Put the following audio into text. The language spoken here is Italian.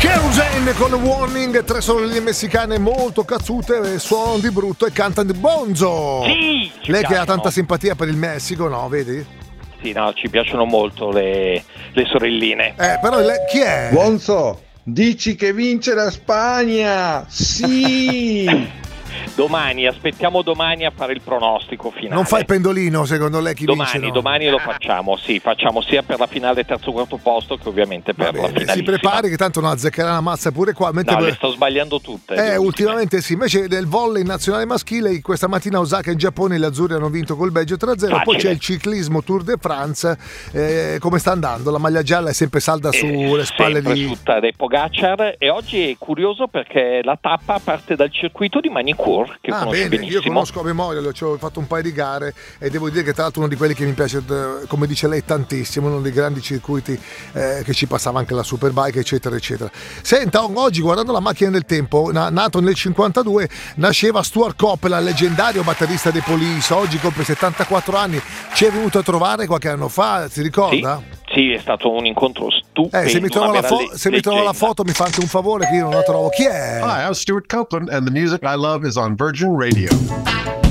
Kerogen con Warning, tre sorelline messicane molto cazzute, suonano di brutto e cantano di Bonzo. Sì, lei che ha tanta simpatia per il Messico, no, vedi? Sì, no, ci piacciono molto le sorelline. Però chi è? Bonzo, dici che vince la Spagna? Sì! Domani, aspettiamo domani a fare il pronostico finale. Non fai pendolino secondo lei chi vince? No? Domani lo facciamo, sì, facciamo sia per la finale terzo quarto posto che ovviamente per la finale. Si prepari che tanto non azzeccherà la mazza pure qua. No, le sto sbagliando tutte. Ultimamente sì, invece nel volley nazionale maschile questa mattina a Osaka in Giappone gli azzurri hanno vinto col Belgio 3-0. Facile. Poi c'è il ciclismo Tour de France, come sta andando? La maglia gialla è sempre salda sulle spalle di tutta dei Pogacar e oggi è curioso perché la tappa parte dal circuito di Manicourt che conosci benissimo. Io conosco a memoria, ci ho fatto un paio di gare e devo dire che tra l'altro uno di quelli che mi piace, come dice lei, tantissimo, uno dei grandi circuiti che ci passava anche la Superbike eccetera eccetera. Senta, oggi guardando la macchina del tempo, nato nel 52, nasceva Stuart Copeland, leggendario batterista dei Police, oggi compie 74 anni, ci è venuto a trovare qualche anno fa, si ricorda? Sì, è stato un incontro stupendo. Se mi trova la foto mi fa anche un favore che io non la trovo. Chi è? Hi, I'm Stuart Copeland and the music I love is on Virgin Radio.